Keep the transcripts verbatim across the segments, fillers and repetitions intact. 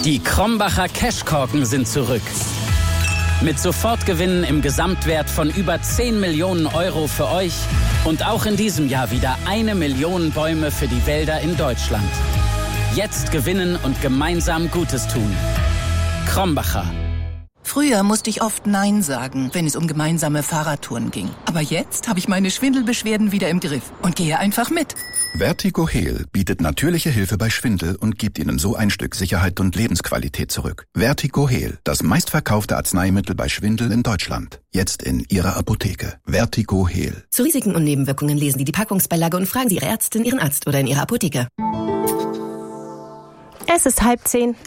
Die Krombacher Cashkorken sind zurück. Mit Sofortgewinnen im Gesamtwert von über zehn Millionen Euro für euch und auch in diesem Jahr wieder eine Million Bäume für die Wälder in Deutschland. Jetzt gewinnen und gemeinsam Gutes tun. Krombacher. Früher musste ich oft Nein sagen, wenn es um gemeinsame Fahrradtouren ging. Aber jetzt habe ich meine Schwindelbeschwerden wieder im Griff und gehe einfach mit. Vertigo Heal bietet natürliche Hilfe bei Schwindel und gibt Ihnen so ein Stück Sicherheit und Lebensqualität zurück. Vertigo Heal, das meistverkaufte Arzneimittel bei Schwindel in Deutschland. Jetzt in Ihrer Apotheke. Vertigo Heal. Zu Risiken und Nebenwirkungen lesen Sie die Packungsbeilage und fragen Sie Ihre Ärztin, Ihren Arzt oder in Ihrer Apotheke. Es ist halb zehn.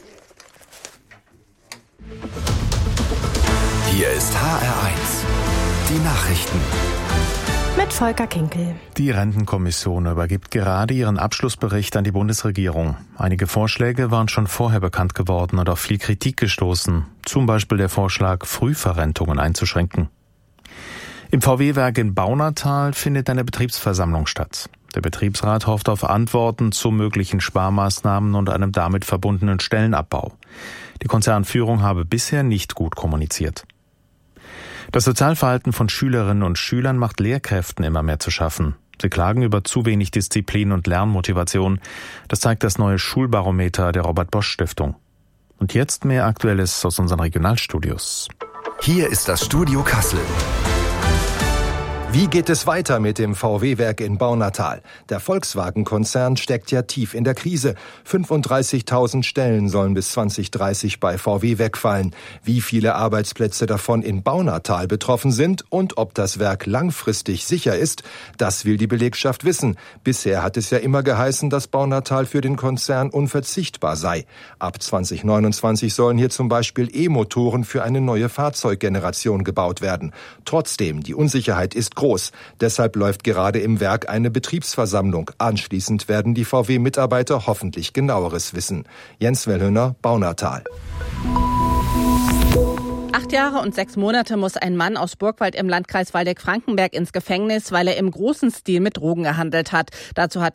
Hier ist H R eins. Die Nachrichten. Mit Volker Kinkel. Die Rentenkommission übergibt gerade ihren Abschlussbericht an die Bundesregierung. Einige Vorschläge waren schon vorher bekannt geworden und auf viel Kritik gestoßen. Zum Beispiel der Vorschlag, Frühverrentungen einzuschränken. Im V W-Werk in Baunatal findet eine Betriebsversammlung statt. Der Betriebsrat hofft auf Antworten zu möglichen Sparmaßnahmen und einem damit verbundenen Stellenabbau. Die Konzernführung habe bisher nicht gut kommuniziert. Das Sozialverhalten von Schülerinnen und Schülern macht Lehrkräften immer mehr zu schaffen. Sie klagen über zu wenig Disziplin und Lernmotivation. Das zeigt das neue Schulbarometer der Robert-Bosch-Stiftung. Und jetzt mehr Aktuelles aus unseren Regionalstudios. Hier ist das Studio Kassel. Wie geht es weiter mit dem V W-Werk in Baunatal? Der Volkswagen-Konzern steckt ja tief in der Krise. fünfunddreißigtausend Stellen sollen bis zwanzig dreißig bei V W wegfallen. Wie viele Arbeitsplätze davon in Baunatal betroffen sind und ob das Werk langfristig sicher ist, das will die Belegschaft wissen. Bisher hat es ja immer geheißen, dass Baunatal für den Konzern unverzichtbar sei. Ab zwanzig neunundzwanzig sollen hier zum Beispiel E-Motoren für eine neue Fahrzeuggeneration gebaut werden. Trotzdem, die Unsicherheit ist groß. Deshalb läuft gerade im Werk eine Betriebsversammlung. Anschließend werden die V W-Mitarbeiter hoffentlich Genaueres wissen. Jens Wellhöner, Baunatal. Acht Jahre und sechs Monate muss ein Mann aus Burgwald im Landkreis Waldeck-Frankenberg ins Gefängnis, weil er im großen Stil mit Drogen gehandelt hat. Dazu hat